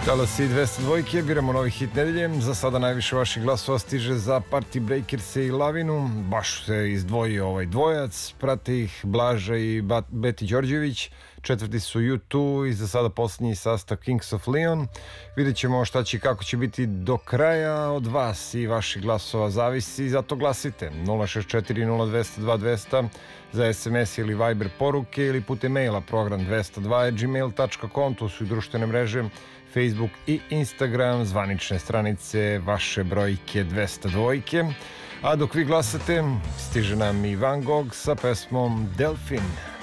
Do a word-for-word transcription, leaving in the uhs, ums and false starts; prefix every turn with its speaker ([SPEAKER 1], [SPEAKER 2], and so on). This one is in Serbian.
[SPEAKER 1] Talasi dvesta dva, biramo novi hit nedelje. Za sada najviše vaših glasova stiže za Party Breakers i Lavinu. Baš se izdvojio ovaj dvojac. Prate ih Blaža i Beti Đorđević. Četvrti su U dva i za sada posljednji sastav Kings of Leon. Vidjet ćemo šta će i kako će biti do kraja. Od vas i vaših glasova zavisi, zato glasite nula šest četiri nula dvesta dva dvesta za es em es ili Viber poruke ili putem maila program dvesta dva at gmail tačka com. Tu su i društvene mreže Facebook i Instagram, zvanične stranice vaše brojke dvesta dva. A dok vi glasate, stiže nam i Van Gogh sa pesmom Delfin.